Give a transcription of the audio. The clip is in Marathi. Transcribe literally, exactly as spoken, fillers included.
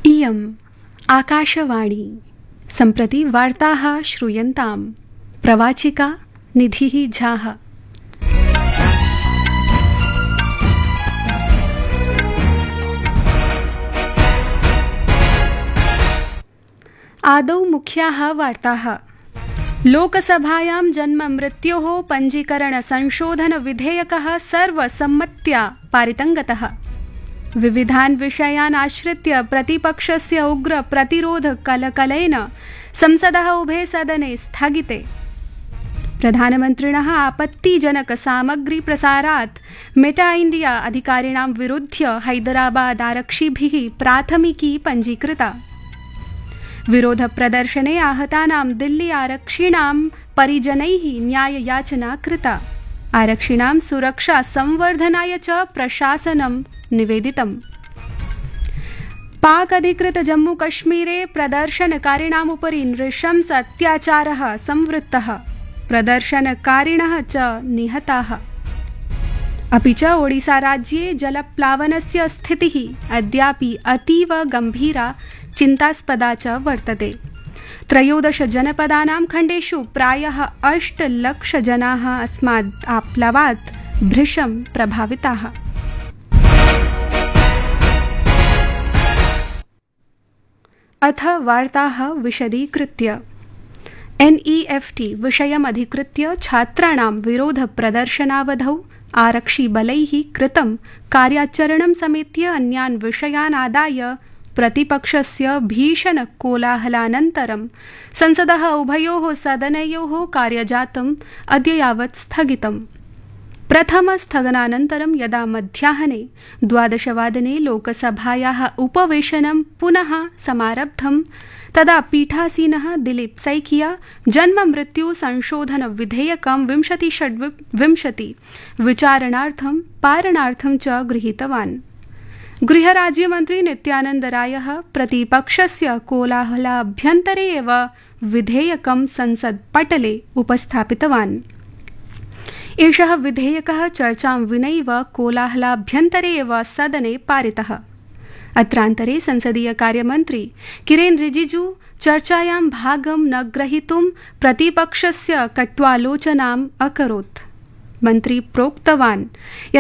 इयम् आकाशवाणी सम्प्रति वार्ताः श्रूयन्ताम् प्रवाचिका निधिः झाः। आदौ मुख्याः वार्ताः। लोकसभायां जन्म मृत्योः पञ्जीकरण संशोधन विधेयकः सर्वसम्मत्या पारितं गतः। विविधान् विषयान् आश्रित्य प्रतिपक्षस्य उग्र प्रतिरोध कलकलेन संसदः उभे सदने स्थगिते। प्रधानमन्त्रिणः आपत्तिजनक सामग्री प्रसारात् मेटा इण्डिया अधिकारिणां विरुध्य हैदराबाद आरक्षिभिः प्राथमिकी पञ्जीकृता। विरोध प्रदर्शने आहतानां दिल्ली आरक्षिणां परिजनैः न्याययाचना कृता। आरक्षिणां सुरक्षा संवर्धनाय च प्रशासनं निवेदितम्। पाक अधिकृत जम्मू कश्मीरे प्रदर्शनकारिणाम् उपरि नृशंस अत्याचारः संवृत्तः। प्रदर्शनकारिणः च निहताः। अपि च ओडिसा राज्ये जलप्लावनस्य स्थितिः अद्यापि अतीव गम्भीरा चिन्तास्पदा च वर्तते। त्रयोदश जनपदानां खण्डेषु प्रायः अष्टलक्षजनाः अस्मात् आप्लावात् भृशं प्रभाविताः। अथ वार्ताः विशदीकृत्य। एन् ई एफ् टी विषयमधिकृत्य छात्राणां विरोध प्रदर्शनावधौ आरक्षिबलैः कृतं कार्याचरणं समेत्य अन्यान् विषयान् आदाय प्रतिपक्षस्य भीषण कोलाहलानन्तरं संसदः उभयोः सदनयोः कार्यजातम् अद्य यावत् स्थगितम्। प्रथमस्थगनानन्तरं यदा मध्याह्ने द्वादशवादने लोकसभायाः उपवेशनं पुनः समारब्धं तदा पीठासीनः दिलीप सैकिया जन्म मृत्यु संशोधन विधेयकं विंशति षड्विंशति विचारणार्थं पारणार्थं च गृहीतवान्। गृहराज्यमन्त्री नित्यानन्द रायः प्रतिपक्षस्य कोलाहलाभ्यन्तरे एव विधेयकं संसत्पटले उपस्थापितवान्। एषः विधेयकः चर्चां विनैव कोलाहलाभ्यन्तरे एव सदने पारितः। अत्रान्तरे संसदीय कार्यमन्त्री किरेन रिजिजू चर्चायां भागं न ग्रहीतुं प्रतिपक्षस्य कट्वालोचनाम् अकरोत्। मन्त्री प्रोक्तवान्